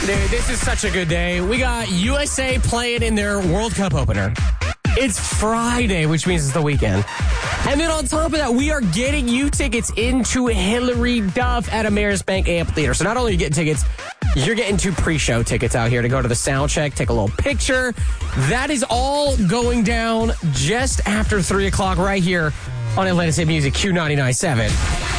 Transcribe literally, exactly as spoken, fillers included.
Dude, this is such a good day. We got U S A playing in their World Cup opener. It's Friday, which means it's the weekend. And then on top of that, we are getting you tickets into Hillary Duff at Ameris Bank Amphitheater. So not only are you getting tickets, you're getting two pre-show tickets out here to go to the sound check, take a little picture. That is all going down just after three o'clock right here on Atlantic City Music Q ninety-nine point seven.